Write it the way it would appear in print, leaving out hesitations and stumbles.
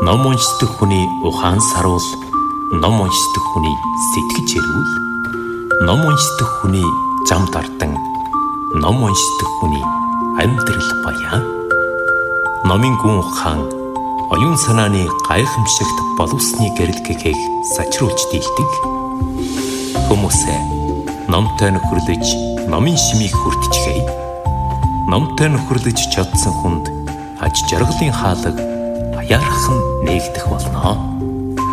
Ном уншдаг хүний ухаан саруул, ном уншдаг хүний сэтгэж эрүүл, ном уншдаг хүний зам дардан, ном уншдаг хүний амьдрал баян. Номын гүн ухаан оюун санааны гайхамшигт боловсны гэрэлгэгийг сачруулж дийлдэг. Хүмүүсээ номтой нөхөрлөж, номын шимийг хүртчихэй. Номтой нөхөрлөж чадсан хүнд аж жаргалын хаалга аяархан нээгдэх болно.